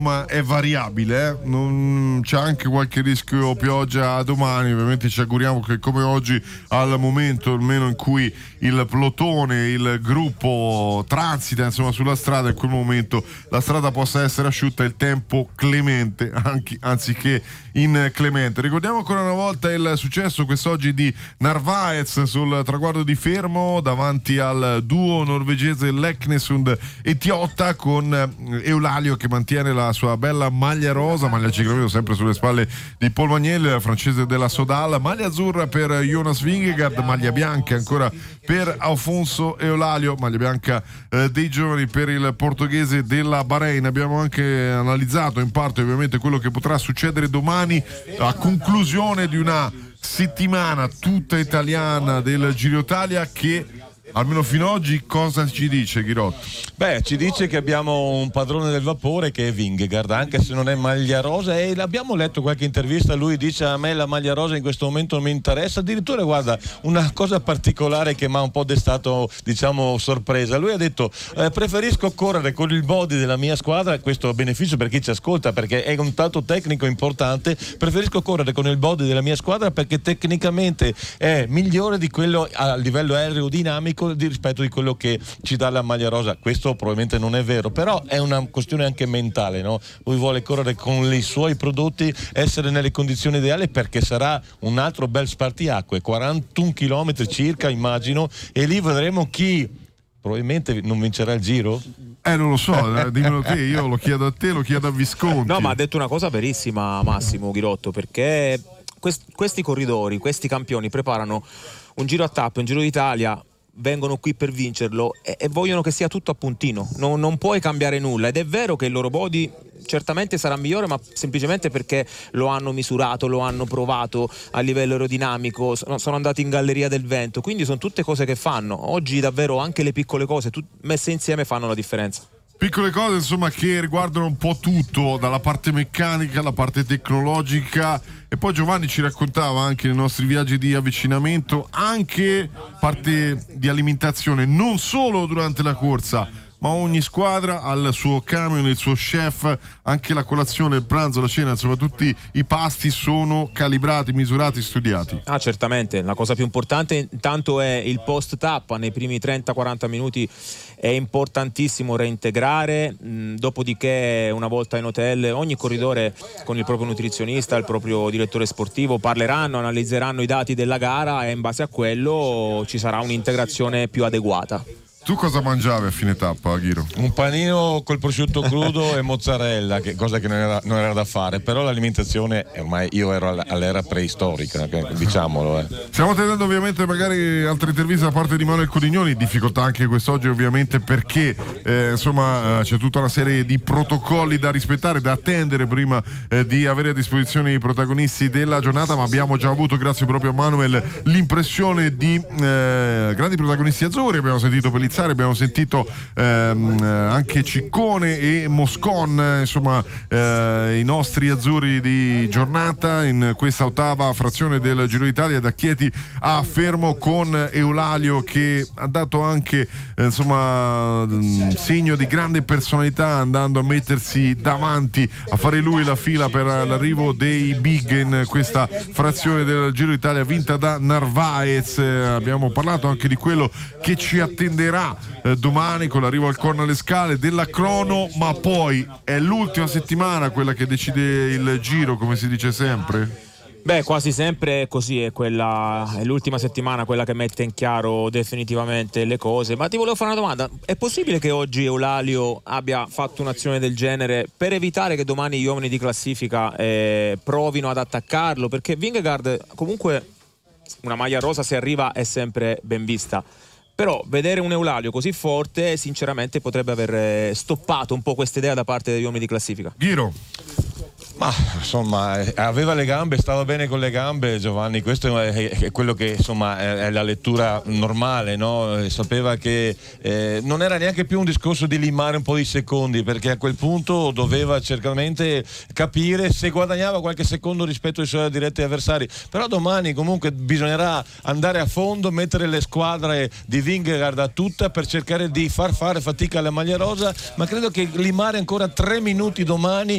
Ma è variabile, c'è anche qualche rischio pioggia domani. Ovviamente ci auguriamo che come oggi, al momento almeno in cui il plotone, il gruppo transita insomma sulla strada, in quel momento la strada possa essere asciutta, il tempo clemente anziché inclemente. Ricordiamo ancora una volta il successo quest'oggi di Narvaez sul traguardo di Fermo davanti al duo norvegese Leknesund e Tiotta, con Eulalio che mantiene la sua bella maglia rosa, maglia ciclovedo sempre sulle spalle di Paul Magniel, francese della Sodal, maglia azzurra per Jonas Vingegaard, maglia bianca ancora per Alfonso Eulalio, maglia bianca dei giovani per il portoghese della Bahrain. Abbiamo anche analizzato in parte ovviamente quello che potrà succedere domani a conclusione di una settimana tutta italiana del Giro Italia che almeno fino ad oggi cosa ci dice, Ghirotto? Beh, ci dice che abbiamo un padrone del vapore che è Vingegaard, anche se non è maglia rosa, e l'abbiamo letto qualche intervista, lui dice: a me la maglia rosa in questo momento non mi interessa. Addirittura, guarda, una cosa particolare che mi ha un po' destato, diciamo, sorpresa. Lui ha detto: preferisco correre con il body della mia squadra, questo è beneficio per chi ci ascolta perché è un dato tecnico importante, preferisco correre con il body della mia squadra perché tecnicamente è migliore di quello a livello aerodinamico rispetto di quello che ci dà la maglia rosa. Questo probabilmente non è vero, però è una questione anche mentale, no? Lui vuole correre con i suoi prodotti, essere nelle condizioni ideali, perché sarà un altro bel spartiacque, 41 km circa immagino, e lì vedremo chi probabilmente non vincerà il Giro. Non lo so, dimmelo te, io lo chiedo a te, lo chiedo a Visconti. No, ma ha detto una cosa verissima Massimo Ghirotto, perché questi corridori, questi campioni preparano un Giro a tappe, un Giro d'Italia, vengono qui per vincerlo e vogliono che sia tutto a puntino, non puoi cambiare nulla, ed è vero che il loro body certamente sarà migliore, ma semplicemente perché lo hanno misurato, lo hanno provato a livello aerodinamico, sono andati in galleria del vento, quindi sono tutte cose che fanno oggi, davvero anche le piccole cose messe insieme fanno la differenza. Piccole cose insomma che riguardano un po' tutto, dalla parte meccanica alla parte tecnologica, e poi Giovanni ci raccontava anche nei nostri viaggi di avvicinamento anche parte di alimentazione, non solo durante la corsa, ma ogni squadra ha il suo camion, il suo chef, anche la colazione, il pranzo, la cena, insomma tutti i pasti sono calibrati, misurati, studiati. Certamente, la cosa più importante intanto è il post tappa, nei primi 30-40 minuti è importantissimo reintegrare, dopodiché una volta in hotel ogni corridore con il proprio nutrizionista, il proprio direttore sportivo parleranno, analizzeranno i dati della gara e in base a quello ci sarà un'integrazione più adeguata. Tu cosa mangiavi a fine tappa, Ghiro? Un panino col prosciutto crudo e mozzarella, cosa che non era da fare, però l'alimentazione ormai io ero all'era preistorica, diciamolo. Stiamo tenendo ovviamente magari altre interviste da parte di Manuel Codignoni, difficoltà anche quest'oggi ovviamente perché insomma c'è tutta una serie di protocolli da rispettare, da attendere prima di avere a disposizione i protagonisti della giornata, ma abbiamo già avuto, grazie proprio a Manuel, l'impressione di grandi protagonisti azzurri. Abbiamo sentito Pellizzari, abbiamo sentito anche Ciccone e Moscon, insomma i nostri azzurri di giornata in questa ottava frazione del Giro d'Italia, da Chieti a Fermo, con Eulalio che ha dato anche insomma segno di grande personalità, andando a mettersi davanti, a fare lui la fila per l'arrivo dei big in questa frazione del Giro d'Italia vinta da Narvaez. Abbiamo parlato anche di quello che ci attenderà domani con l'arrivo al Corno alle Scale, della crono, ma poi è l'ultima settimana quella che decide il Giro, come si dice sempre. Beh, quasi sempre è così, è l'ultima settimana quella che mette in chiaro definitivamente le cose. Ma ti volevo fare una domanda: è possibile che oggi Eulalio abbia fatto un'azione del genere per evitare che domani gli uomini di classifica provino ad attaccarlo? Perché Vingegaard comunque una maglia rosa, se arriva, è sempre ben vista, però vedere un Eulalio così forte sinceramente potrebbe aver stoppato un po' questa idea da parte degli uomini di classifica. Ghiro. Ma insomma aveva le gambe, stava bene con le gambe Giovanni, questo è quello che insomma è la lettura normale, no? Sapeva che non era neanche più un discorso di limare un po' di secondi, perché a quel punto doveva certamente capire se guadagnava qualche secondo rispetto ai suoi diretti avversari, però domani comunque bisognerà andare a fondo, mettere le squadre di Vingegaard a tutta per cercare di far fare fatica alla maglia rosa, ma credo che limare ancora 3 minuti domani